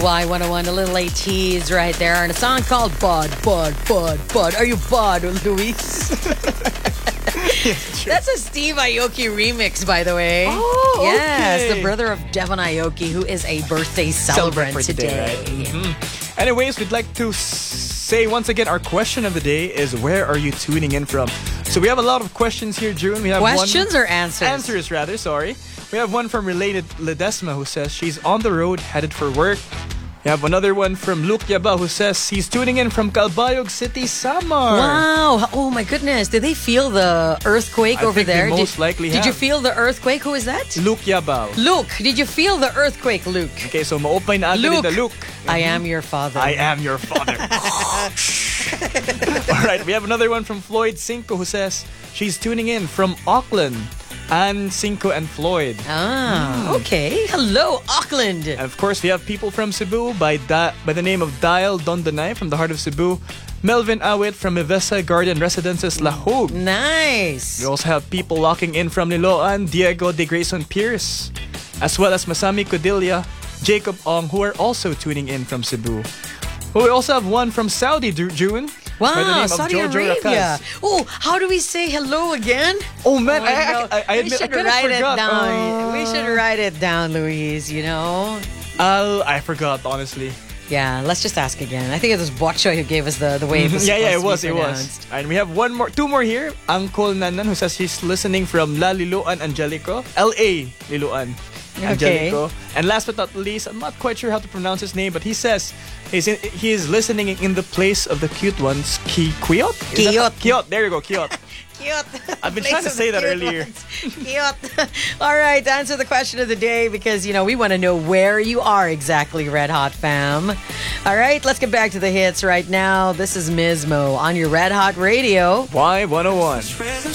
Y101, the little ATs right there, and a song called Bud. Are you Bud, Luis? That's a Steve Aoki remix, by the way. Oh, okay. Yes, the brother of Devon Aoki, who is a birthday celebrant for today. Right? Anyways, we'd like to say once again, our question of the day is, where are you tuning in from? So we have a lot of questions here, June. We have Questions or answers? Answers, rather, sorry. We have one from Related Ledesma who says she's on the road headed for work. We have another one from Luke Yaba who says he's tuning in from Calbayog City, Samar. Wow. Oh my goodness. Did they feel the earthquake I over think there? They most likely Did you have. feel the earthquake? Who is that? Luke Yabao. Luke, did you feel the earthquake, Luke? Okay, so maupay na agad Luke. nila, Luke. I am your father. I am your father. All right, we have another one from Floyd Cinco who says she's tuning in from Auckland. And Cinco and Floyd. Okay. Hello, Auckland. And of course, we have people from Cebu by the name of Dial Dondonay from the heart of Cebu. Melvin Awit from Mivesa Garden Residences, La Hogue. Nice. We also have people locking in from Niloan, Diego de Grayson Pierce, as well as Masami Codilla, Jacob Ong, who are also tuning in from Cebu. We also have one from Saudi, June. By the Wow, name Saudi of Jojo Arabia. Rakaz. Oh, how do we say hello again? Oh man, Oh, I we admit, I should kind of write it forgot. down. We should write it down, Luis, you know? I forgot, honestly. Yeah, let's just ask again. I think it was Botchoy who gave us the way it was Yeah, it supposed was. to be pronounced. And we have two more here. Uncle Nanan who says he's listening from La Liloan Angelico, L.A. Liloan Angelico. Okay. And last but not least, I'm not quite sure how to pronounce his name, but he says he is listening in the place of the cute ones, Kiot? Kiot, there you go, Kiot. Cute. I've been trying to say that earlier. Cute. All right, answer the question of the day because, we want to know where you are exactly, Red Hot fam. All right, let's get back to the hits right now. This is Mismo on your Red Hot Radio. Y101.